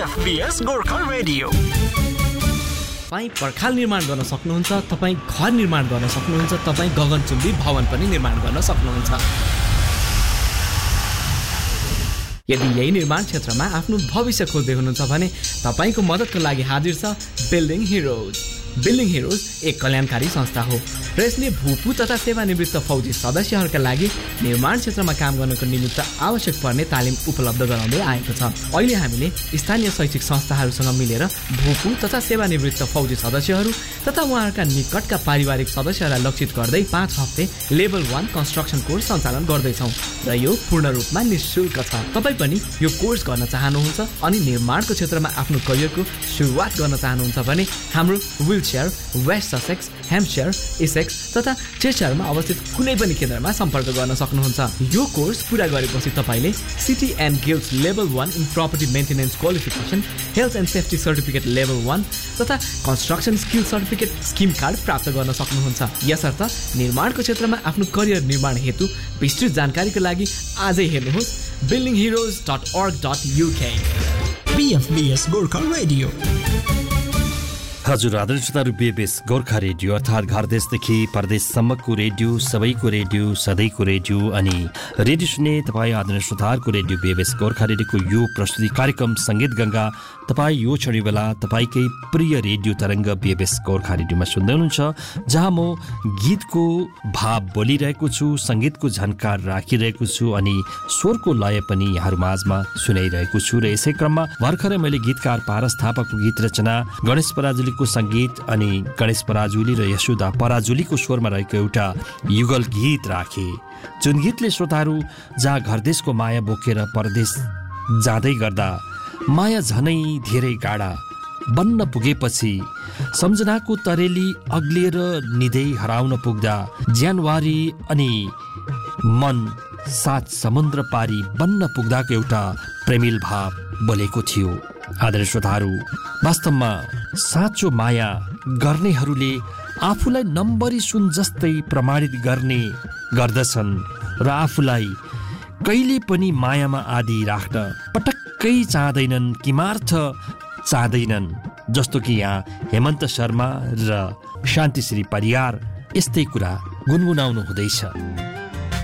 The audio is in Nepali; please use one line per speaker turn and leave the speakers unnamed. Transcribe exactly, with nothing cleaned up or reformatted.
बीएफबीएस गोर्खा रेडियो।
तपाईँ पर्खाल निर्माण गर्न सक्नुहुन्छ, तपाईँ घर निर्माण गर्न सक्नुहुन्छ, तपाईँ गगनचुम्बी भवन पनि निर्माण गर्न सक्नुहुन्छ। यदि यही निर्माण क्षेत्रमा आफ्नो भविष्य खोज्दै हुनुहुन्छ भने तपाईको मद्दतको लागि हाजिर छ बिल्डिङ हिरोज। बिल्डिङ हिरोज एक कल्याणकारी संस्था हो र यसले भूपू तथा सेवानिवृत्त फौजी सदस्यहरूका लागि निर्माण क्षेत्रमा काम गर्नको निमित्त आवश्यक पर्ने तालिम उपलब्ध गराउँदै आएको छ। अहिले हामीले स्थानीय शैक्षिक संस्थाहरूसँग मिलेर भूपू तथा सेवानिवृत्त फौजी सदस्यहरू तथा उहाँहरूका निकटका पारिवारिक सदस्यहरूलाई लक्षित गर्दै पाँच हप्ते लेभल वान कन्स्ट्रक्सन कोर्स सञ्चालन गर्दैछौँ र यो पूर्ण रूपमा निःशुल्क छ। तपाईँ पनि यो कोर्स गर्न चाहनुहुन्छ अनि निर्माणको क्षेत्रमा आफ्नो करियरको सुरुवात गर्न चाहनुहुन्छ भने हाम्रो wheelchair, West Sussex, Hampshire, Essex तथा चेस्टरमा अवस्थित कुनै पनि केन्द्रमा सम्पर्क गर्न सक्नुहुन्छ। यो कोर्स पुरा गरेपछि तपाईँले city and guilds level one in property maintenance qualification, health and safety certificate level one तथा construction skill certificate scheme card प्राप्त गर्न सक्नुहुन्छ। यसर्थ निर्माणको क्षेत्रमा आफ्नो करियर निर्माण हेतु विस्तृत जानकारीको लागि आजै हेर्नुहोस् बिल्डिङ हिरोज डट अर्ग डट युके।
बीएफबीएस गोर्खा रेडियो।
हजुर, आदरणीय श्रोताहरू, बीएफबीएस गोर्खा रेडियो अर्थात् घर देशदेखि परदेशसम्मको रेडियो, सबैको रेडियो, सधैँको रेडियो अनि रेडियो सुन्ने तपाईँ आदरणीय श्रोताहरूको रेडियो बीएफबीएस गोर्खा रेडियोको यो प्रस्तुति कार्यक्रम सङ्गीत गङ्गा तपाईँ यो क्षण बेला तपाईँकै प्रिय रेडियो तरङ्ग बीएफबीएस गोर्खा रेडियोमा सुन्दै हुनुहुन्छ, जहाँ म गीतको भाव बोलिरहेको छु, सङ्गीतको झन्कार राखिरहेको छु अनि स्वरको लय पनि यहाँहरू माझमा सुनाइरहेको छु। र यसै क्रममा भर्खरै मैले गीतकार पारस थापाको गीत रचना, गणेश पराजुलीको सङ्गीत अनि गणेश पराजुली र यशोदा पराजुलीको स्वरमा रहेको एउटा युगल गीत राखे, जुन गीतले श्रोताहरू जहाँ घरदेशको माया बोकेर परदेश जाँदै गर्दा माया झनै धेरै गाडा बन्न पुगेपछि सम्झनाको तरेली अग्लिएर निधै हराउन पुग्दा ज्यानवारी अनि मन सात समुद्र पारी बन्न पुग्दाको एउटा प्रेमिल भाव बोलेको थियो। आदरणीय श्रोताहरू, वास्तवमा साँचो माया गर्नेहरूले आफूलाई नम्बरी सुन जस्तै प्रमाणित गर्ने गर्दछन् र आफूलाई कहिले पनि मायामा आदि राख्न पटक्कै चाहँदैनन्, किमार्थ चाहँदैनन्, जस्तो कि यहाँ हेमन्त शर्मा र शान्तिश्री परियार यस्तै कुरा गुनगुनाउनु हुँदैछ।